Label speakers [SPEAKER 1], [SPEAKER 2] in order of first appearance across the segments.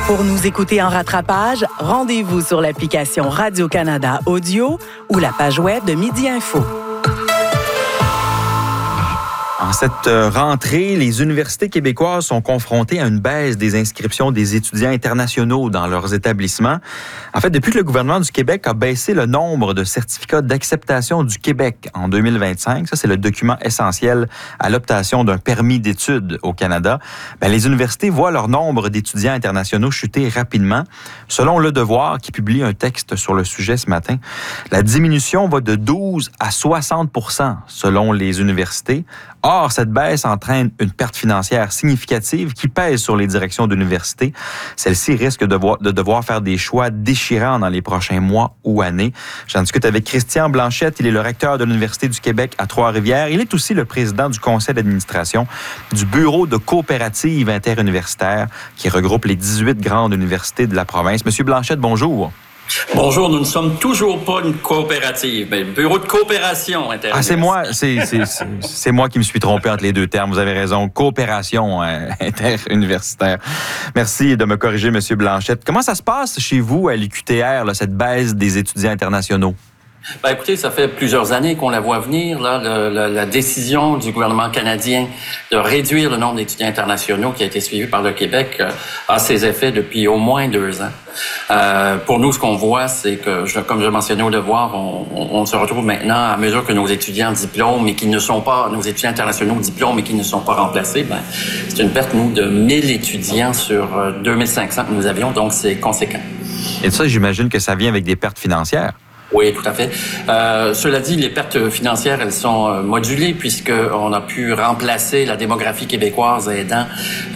[SPEAKER 1] Pour nous écouter en rattrapage, rendez-vous sur l'application Radio-Canada Audio ou la page web de Midi Info.
[SPEAKER 2] En cette rentrée, les universités québécoises sont confrontées à une baisse des inscriptions des étudiants internationaux dans leurs établissements. En fait, depuis que le gouvernement du Québec a baissé le nombre de certificats d'acceptation du Québec en 2025, ça c'est le document essentiel à l'obtention d'un permis d'études au Canada, les universités voient leur nombre d'étudiants internationaux chuter rapidement. Selon Le Devoir, qui publie un texte sur le sujet ce matin, la diminution va de 12 à 60% selon les universités. Or, cette baisse entraîne une perte financière significative qui pèse sur les directions d'université. Celles-ci risquent de devoir faire des choix déchirants dans les prochains mois ou années. J'en discute avec Christian Blanchette. Il est le recteur de l'Université du Québec à Trois-Rivières. Il est aussi le président du conseil d'administration du Bureau de coopérative interuniversitaire qui regroupe les 18 grandes universités de la province. Monsieur Blanchette, bonjour.
[SPEAKER 3] Bonjour, nous ne sommes toujours pas une coopérative, mais bureau de coopération interuniversitaire.
[SPEAKER 2] C'est moi qui me suis trompé entre les deux termes. Vous avez raison, coopération interuniversitaire. Merci de me corriger, Monsieur Blanchette. Comment ça se passe chez vous à l'UQTR, cette baisse des étudiants internationaux?
[SPEAKER 3] Écoutez, ça fait plusieurs années qu'on la voit venir, la décision du gouvernement canadien de réduire le nombre d'étudiants internationaux qui a été suivi par le Québec a ses effets depuis au moins 2 ans. Pour nous, ce qu'on voit, c'est que, comme je mentionnais au devoir, on se retrouve maintenant, à mesure que nos étudiants diplôment et qui ne sont pas, nos étudiants internationaux diplôment et qui ne sont pas remplacés, c'est une perte, nous, de 1000 étudiants sur 2500 que nous avions, donc c'est conséquent.
[SPEAKER 2] Et ça, j'imagine que ça vient avec des pertes financières.
[SPEAKER 3] Oui, tout à fait. Cela dit, les pertes financières, elles sont modulées puisqu'on a pu remplacer la démographie québécoise aidant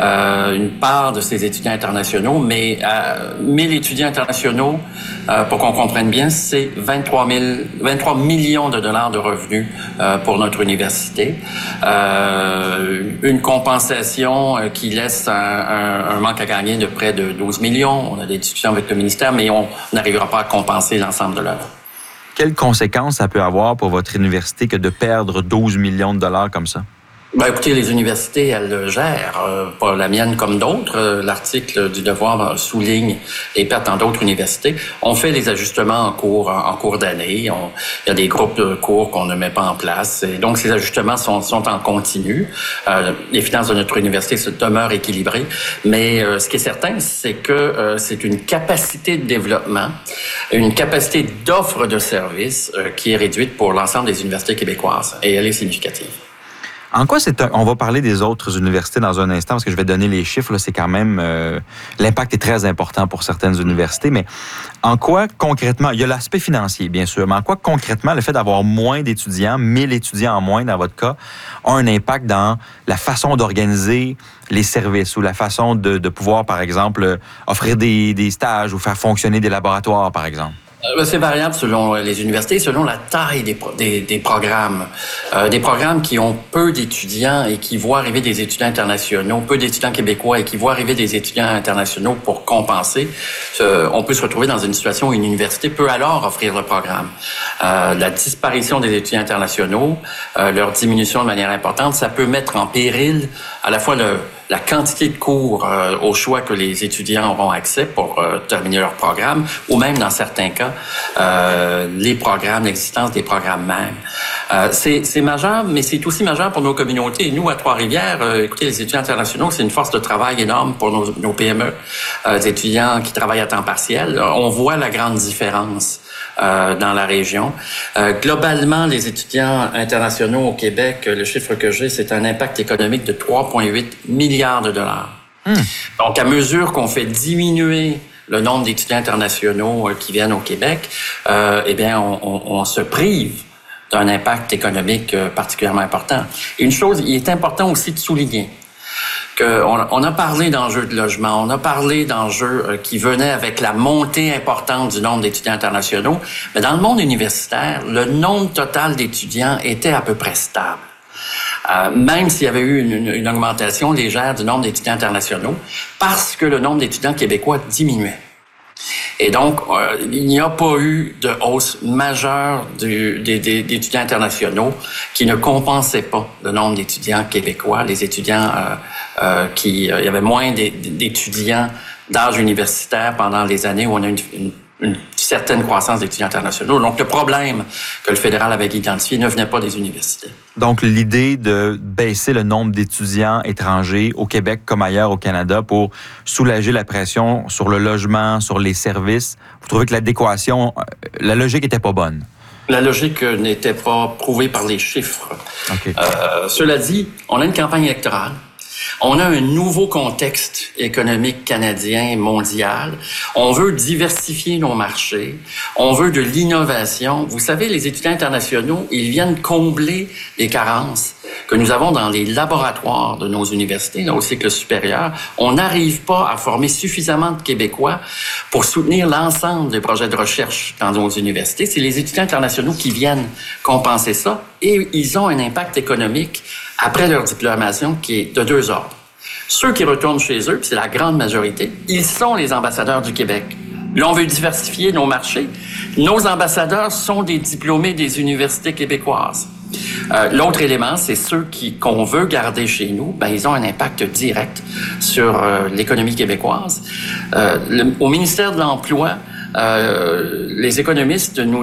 [SPEAKER 3] une part de ces étudiants internationaux. Mais 1000 étudiants internationaux, pour qu'on comprenne bien, c'est 23 millions de dollars de revenus pour notre université. Une compensation qui laisse un manque à gagner de près de 12 millions. On a des discussions avec le ministère, mais on n'arrivera pas à compenser l'ensemble de l'œuvre.
[SPEAKER 2] Quelles conséquences ça peut avoir pour votre université que de perdre 12 millions de dollars comme ça?
[SPEAKER 3] Écoutez, les universités, elles le gèrent. Pas la mienne comme d'autres. L'article du Devoir souligne les pertes dans d'autres universités. On fait les ajustements en cours d'année. Il y a des groupes de cours qu'on ne met pas en place. Et donc, ces ajustements sont en continu. Les finances de notre université demeurent équilibrées. Mais ce qui est certain, c'est que c'est une capacité de développement, une capacité d'offre de services qui est réduite pour l'ensemble des universités québécoises. Et elle est significative.
[SPEAKER 2] En quoi on va parler des autres universités dans un instant, parce que je vais donner les chiffres, c'est quand même... l'impact est très important pour certaines universités, mais en quoi concrètement, il y a l'aspect financier, bien sûr, mais en quoi concrètement le fait d'avoir moins d'étudiants, 1000 étudiants en moins dans votre cas, a un impact dans la façon d'organiser les services ou la façon de pouvoir, par exemple, offrir des stages ou faire fonctionner des laboratoires, par exemple?
[SPEAKER 3] C'est variable selon les universités, selon la taille des programmes. Des programmes qui ont peu d'étudiants et qui voient arriver des étudiants internationaux, peu d'étudiants québécois et qui voient arriver des étudiants internationaux pour compenser. On peut se retrouver dans une situation où une université peut alors offrir le programme. La disparition des étudiants internationaux, leur diminution de manière importante, ça peut mettre en péril à la fois la quantité de cours au choix que les étudiants auront accès pour terminer leur programme, ou même dans certains cas, l'existence des programmes même. C'est majeur, mais c'est aussi majeur pour nos communautés. Et nous, à Trois-Rivières, écoutez, les étudiants internationaux, c'est une force de travail énorme pour nos PME, des étudiants qui travaillent à temps partiel. On voit la grande différence dans la région. Globalement, les étudiants internationaux au Québec, le chiffre que j'ai, c'est un impact économique de 3,8 milliards de dollars. Donc, à mesure qu'on fait diminuer le nombre d'étudiants internationaux qui viennent au Québec, on se prive d'un impact économique particulièrement important. Une chose, il est important aussi de souligner on a parlé d'enjeux de logement, on a parlé d'enjeux qui venaient avec la montée importante du nombre d'étudiants internationaux, mais dans le monde universitaire, le nombre total d'étudiants était à peu près stable. Même s'il y avait eu une augmentation légère du nombre d'étudiants internationaux, parce que le nombre d'étudiants québécois diminuait. Et donc, il n'y a pas eu de hausse majeure d'étudiants internationaux qui ne compensaient pas le nombre d'étudiants québécois. Les étudiants il y avait moins d'étudiants d'âge universitaire pendant les années où on a une certaine croissance d'étudiants internationaux. Donc, le problème que le fédéral avait identifié ne venait pas des universités.
[SPEAKER 2] Donc, l'idée de baisser le nombre d'étudiants étrangers au Québec comme ailleurs au Canada pour soulager la pression sur le logement, sur les services, vous trouvez que l'adéquation, la logique n'était pas bonne?
[SPEAKER 3] La logique n'était pas prouvée par les chiffres.
[SPEAKER 2] Okay.
[SPEAKER 3] Cela dit, on a une campagne électorale. On a un nouveau contexte économique canadien et mondial. On veut diversifier nos marchés. On veut de l'innovation. Vous savez, les étudiants internationaux, ils viennent combler les carences que nous avons dans les laboratoires de nos universités, là, au cycle supérieur. On n'arrive pas à former suffisamment de Québécois pour soutenir l'ensemble des projets de recherche dans nos universités. C'est les étudiants internationaux qui viennent compenser ça et ils ont un impact économique après leur diplomation qui est de deux ordres. Ceux qui retournent chez eux, puis c'est la grande majorité, ils sont les ambassadeurs du Québec. Là, on veut diversifier nos marchés. Nos ambassadeurs sont des diplômés des universités québécoises. L'autre élément, c'est ceux qu'on veut garder chez nous, ils ont un impact direct sur l'économie québécoise. Au ministère de l'Emploi, les économistes nous